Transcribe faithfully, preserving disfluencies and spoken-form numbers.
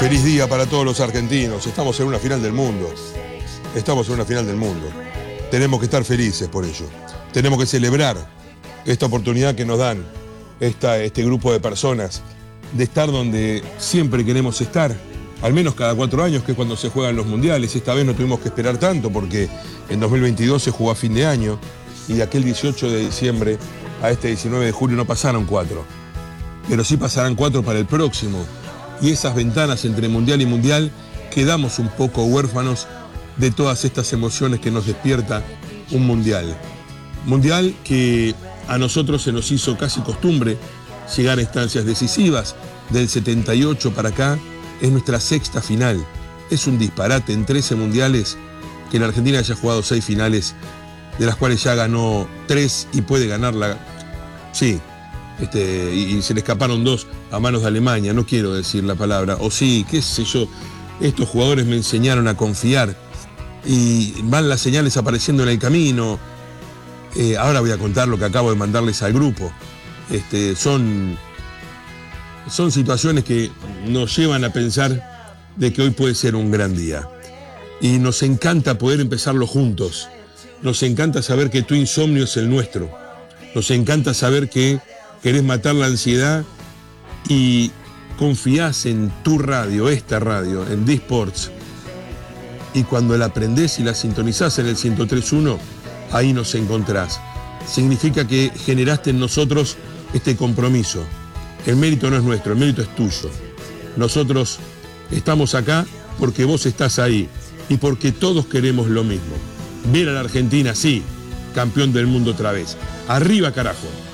Feliz día para todos los argentinos. Estamos en una final del mundo. Estamos en una final del mundo. Tenemos que estar felices por ello. Tenemos que celebrar esta oportunidad que nos dan esta, este grupo de personas de estar donde siempre queremos estar, al menos cada cuatro años, que es cuando se juegan los mundiales. Esta vez no tuvimos que esperar tanto porque en dos mil veintidós se jugó a fin de año y de aquel dieciocho de diciembre a este diecinueve de julio no pasaron cuatro. Pero sí pasarán cuatro para el próximo. Y esas ventanas entre mundial y mundial quedamos un poco huérfanos de todas estas emociones que nos despierta un mundial. Mundial que a nosotros se nos hizo casi costumbre llegar a instancias decisivas. Del setenta y ocho para acá es nuestra sexta final. Es un disparate en trece mundiales que la Argentina haya jugado seis finales, de las cuales ya ganó tres y puede ganarla. Sí. Este, y, y se le escaparon dos a manos de Alemania, no quiero decir la palabra, o sí, qué sé yo, estos jugadores me enseñaron a confiar y van las señales apareciendo en el camino. Eh, ahora voy a contar lo que acabo de mandarles al grupo. Este, son, son situaciones que nos llevan a pensar de que hoy puede ser un gran día. Y nos encanta poder empezarlo juntos. Nos encanta saber que tu insomnio es el nuestro. Nos encanta saber que querés matar la ansiedad y confías en tu radio, esta radio, en D-Sports. Y cuando la prendés y la sintonizás en el ciento tres punto uno, ahí nos encontrás. Significa que generaste en nosotros este compromiso. El mérito no es nuestro, el mérito es tuyo. Nosotros estamos acá porque vos estás ahí y porque todos queremos lo mismo. Ver a la Argentina, sí, campeón del mundo otra vez. ¡Arriba, carajo!